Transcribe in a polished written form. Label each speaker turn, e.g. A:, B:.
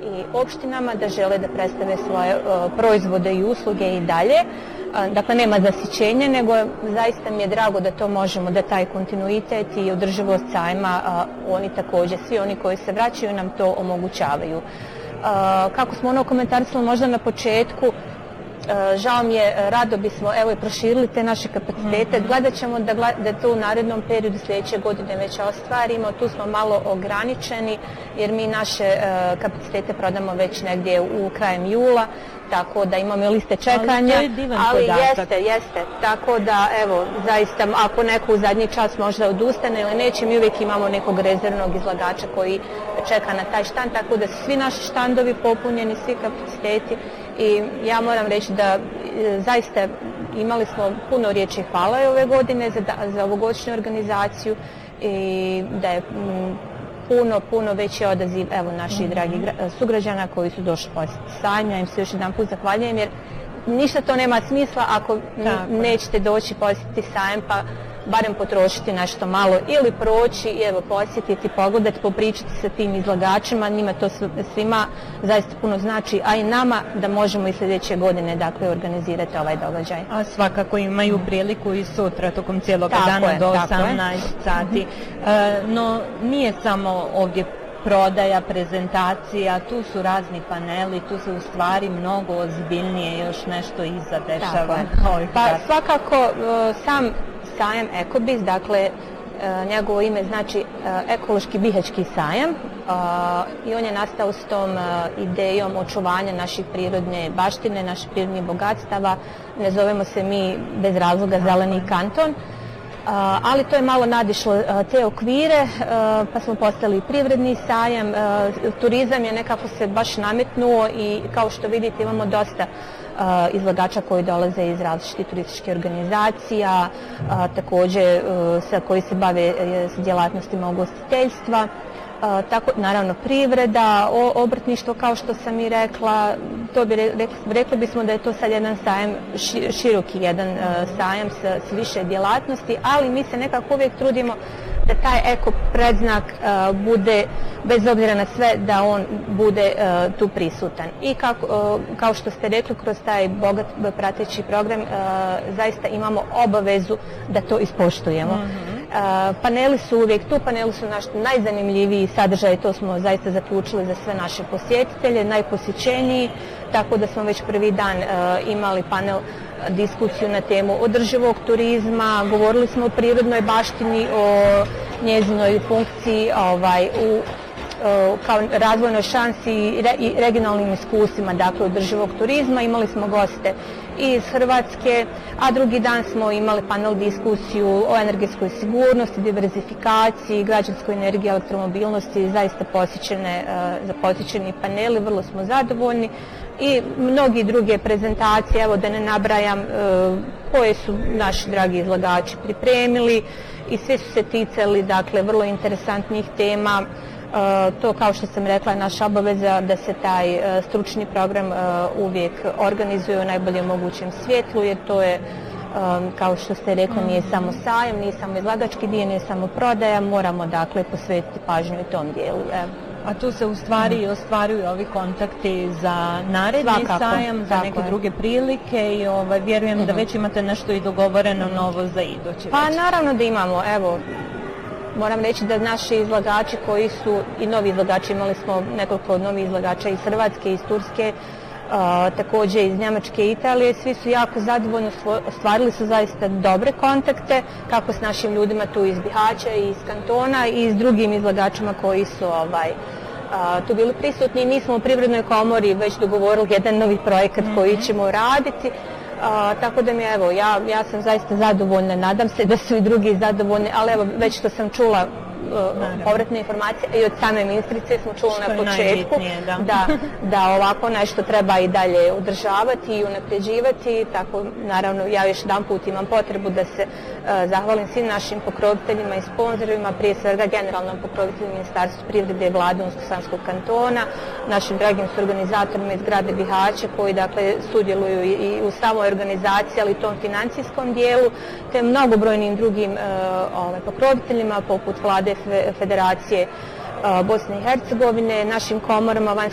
A: i opštinama da žele da predstave svoje proizvode i usluge i dalje. Dakle, nema zasićenja, nego zaista mi je drago da to možemo, da taj kontinuitet i održivost sajma, oni također, svi oni koji se vraćaju nam to omogućavaju. Kako smo komentarisali možda na početku, žao mi je, rado bismo i proširili te naše kapacitete. Gledat ćemo da to u narednom periodu sljedeće godine već ostvarimo. Tu smo malo ograničeni jer mi naše kapacitete prodamo već negdje u krajem jula, tako da imamo liste čekanja.
B: Ali to je divan podatak.
A: Jeste. Tako da, evo, zaista, ako neko u zadnji čas možda odustane ili neće, mi uvijek imamo nekog rezervnog izlagača koji čeka na taj štand, tako da su svi naši štandovi popunjeni, svi kapaciteti. I ja moram reći da zaista imali smo puno riječi hvala ove godine za ovogodišnju organizaciju i da je puno veći odaziv naših dragih sugrađana koji su došli posjetiti sajam. Ja im se još jedan put zahvaljujem jer ništa to nema smisla ako nećete doći posjetiti sajam, pa barem potrošiti nešto malo ili proći i posjetiti, pogledati, popričati sa tim izlagačima. Njima to svima zaista puno znači, a i nama da možemo i sljedeće godine organizirati ovaj događaj.
B: A svakako imaju priliku i sutra tokom cijelog dana do 18 sati. No nije samo ovdje prodaja, prezentacija, tu su razni paneli, tu se u stvari mnogo ozbiljnije još nešto iza dešava.
A: Pa svakako sam sajam Ekobiz, dakle njegovo ime znači ekološki bihaćki sajam i on je nastao s tom idejom očuvanja naših prirodne baštine, naših prirodnih bogatstava. Ne zovemo se mi bez razloga Zeleni kanton, ali to je malo nadišlo te okvire, pa smo postali privredni sajam. Turizam je nekako se baš nametnuo i kao što vidite imamo dosta izlagača koji dolaze iz različitih turističkih organizacija, također koji se bave s djelatnostima ugostiteljstva. Tako, naravno privreda, obrtništvo kao što sam i rekla, rekli bismo da je to sad jedan sajam, široki jedan sajam s više djelatnosti, ali mi se nekako uvijek trudimo da taj eko predznak bude, bez obzira na sve, da on bude tu prisutan. I kao što ste rekli, kroz taj bogat prateći program zaista imamo obavezu da to ispoštujemo. Paneli su uvijek tu, paneli su naš najzanimljiviji sadržaj, to smo zaista zaključili za sve naše posjetitelje, najposjećeniji, tako da smo već prvi dan imali panel diskusiju na temu održivog turizma, govorili smo o prirodnoj baštini, o njezinoj funkciji kao razvojnoj šansi i regionalnim iskustvima, dakle održivog turizma. Imali smo goste iz Hrvatske, a drugi dan smo imali panel diskusiju o energetskoj sigurnosti, diverzifikaciji, građanskoj energiji, elektromobilnosti, zaista posjećeni paneli, vrlo smo zadovoljni i mnogi druge prezentacije, evo da ne nabrajam, koje su naši dragi izlagači pripremili i svi su se ticali, dakle, vrlo interesantnih tema. To, kao što sam rekla, je naša obaveza da se taj stručni program uvijek organizuje u najboljem mogućem svjetlu, jer to je, kao što ste rekli, nije samo sajam, nije samo izlagački dio, nije samo prodaja, moramo dakle posvetiti pažnju i tom dijelu.
B: A tu se u stvari ostvaruju ovi kontakti za naredni sajam, za neke druge prilike i vjerujem da već imate nešto i dogovoreno novo za idući.
A: Pa naravno da imamo, evo. Moram reći da naši izlagači koji su i novi izlagači, imali smo nekoliko novih izlagača iz Hrvatske, iz Turske, također iz Njemačke i Italije, svi su jako zadovoljni, ostvarili su zaista dobre kontakte, kako s našim ljudima tu iz Bihaća i iz kantona i s drugim izlagačima koji su tu bili prisutni. Mi smo u Privrednoj komori već dogovorili jedan novi projekat koji ćemo raditi. Tako da mi evo, ja sam zaista zadovoljna, nadam se da su i drugi zadovoljni, ali evo već što sam čula povratne informacije i od same ministrice smo čuli na početku da ovako nešto treba i dalje održavati i unapređivati. Tako naravno ja još jedan put imam potrebu da se zahvalim svim našim pokroviteljima i sponzorima, prije svega generalnom pokrovitelju Ministarstvu privrede i Vlade Unsko-Sanskog kantona, našim dragim organizatorima iz grada Bihaća koji dakle sudjeluju i u samoj organizaciji, ali i tom financijskom dijelu, te mnogobrojnim drugim pokroviteljima poput Vlade Federacije Bosne i Hercegovine, našim komorama,